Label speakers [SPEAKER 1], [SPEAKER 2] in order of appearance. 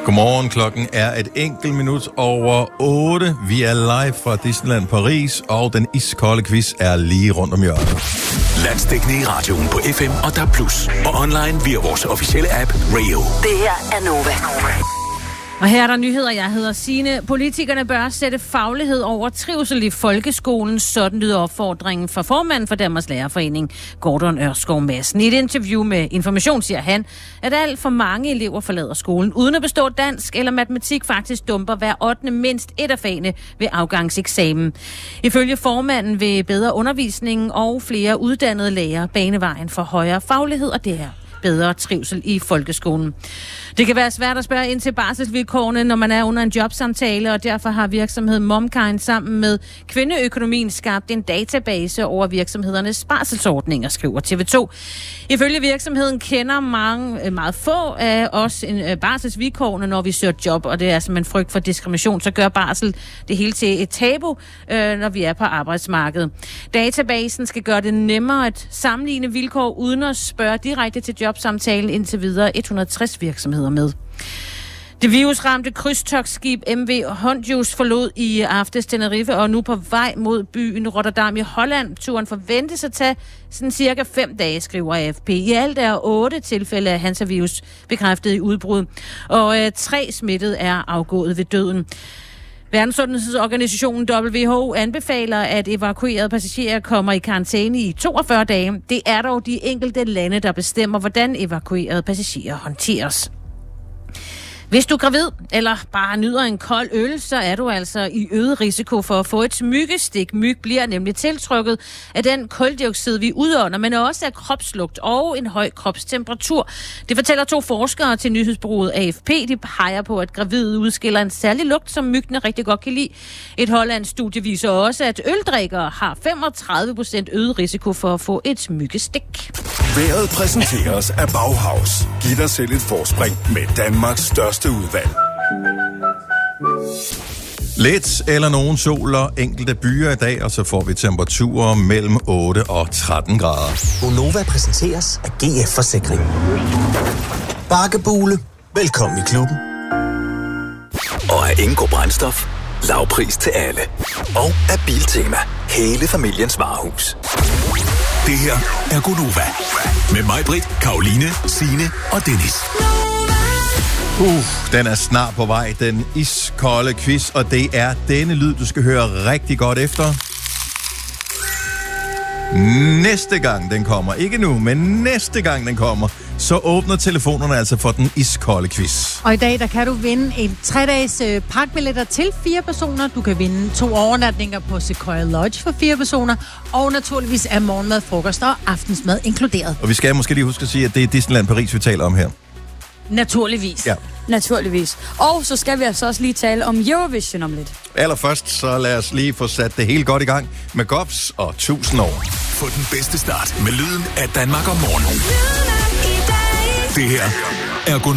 [SPEAKER 1] Godmorgen, klokken er et enkelt minut over 8. Vi er live fra Disneyland Paris, og den iskolde quiz er lige rundt om hjørnet.
[SPEAKER 2] Landsdækkende i radioen på FM og DAB+. Og online via vores officielle app, Radio.
[SPEAKER 3] Det her er Nova.
[SPEAKER 4] Og her er der nyheder. Jeg hedder Signe. Politikerne bør sætte faglighed over trivsel i folkeskolen. Sådan lyder opfordringen fra formanden for Danmarks Lærerforening, Gordon Ørskov Madsen. I et interview med Information siger han, at alt for mange elever forlader skolen uden at bestå dansk eller matematik, faktisk dumper hver 8. mindst et af fagene ved afgangseksamen. Ifølge formanden vil bedre undervisning og flere uddannede lærere bane vejen for højere faglighed, og det er bedre trivsel i folkeskolen. Det kan være svært at spørge ind til barselsvilkårene, når man er under en jobsamtale, og derfor har virksomheden Momkind sammen med Kvindeøkonomien skabt en database over virksomhedernes barselsordninger, skriver TV2. Ifølge virksomheden kender meget få af os barselsvilkårene, når vi søger job, og det er simpelthen frygt for diskrimination, så gør barsel det hele til et tabu, når vi er på arbejdsmarkedet. Databasen skal gøre det nemmere at sammenligne vilkår uden at spørge direkte til jobsamtalen, indtil videre 160 virksomheder med. Det virusramte krydstogtskib MV Hondius forlod i aftes Tenerife og er nu på vej mod byen Rotterdam i Holland. Turen forventes at tage sådan cirka 5 dage, skriver AFP. I alt er 8 tilfælde af hantavirus bekræftet i udbrud, og 3 smittet er afgået ved døden. Verdenssundhedsorganisationen WHO anbefaler, at evakuerede passagerer kommer i karantæne i 42 dage. Det er dog de enkelte lande, der bestemmer, hvordan evakuerede passagerer håndteres. Hvis du er gravid eller bare nyder en kold øl, så er du altså i øget risiko for at få et myggestik. Myg bliver nemlig tiltrykket af den kuldioxid, vi udånder, men også af kropslugt og en høj kropstemperatur. Det fortæller 2 forskere til nyhedsbureauet AFP. De peger på, at gravide udskiller en særlig lugt, som myggene rigtig godt kan lide. Et hollandsk studie viser også, at øldrikkere har 35% øget risiko for at få et myggestik.
[SPEAKER 5] Vejret præsenteres af Bauhaus. Giv dig selv et forspring med Danmarks største udvalg.
[SPEAKER 1] Lidt eller nogen sol og enkelte byer i dag, og så får vi temperaturer mellem 8 og 13 grader.
[SPEAKER 6] Gonova præsenteres af GF Forsikring. Bakkebule. Velkommen i klubben.
[SPEAKER 2] Og af Ingo Brændstof. Lavpris til alle. Og af Biltema. Hele familiens varehus. Det her er Gonova. Med mig, Britt, Karoline, Signe og Dennis.
[SPEAKER 1] Den er snart på vej, den iskolde quiz, og det er denne lyd, du skal høre rigtig godt efter. Næste gang den kommer, ikke nu, men næste gang den kommer, så åbner telefonerne altså for den iskolde quiz.
[SPEAKER 7] Og i dag, der kan du vinde en 3-dages parkbilletter til 4 personer. Du kan vinde 2 overnatninger på Sequoia Lodge for 4 personer. Og naturligvis er morgenmad, frokost og aftensmad inkluderet.
[SPEAKER 1] Og vi skal måske lige huske at sige, at det er Disneyland Paris, vi taler om her.
[SPEAKER 7] Naturligvis.
[SPEAKER 1] Ja.
[SPEAKER 8] Naturligvis. Og så skal vi altså også lige tale om Eurovision om lidt.
[SPEAKER 1] Allerførst, så lad os lige få sat det hele godt i gang med Gofs og 1000 år.
[SPEAKER 2] Få den bedste start med lyden af Danmark om morgenen. Det her er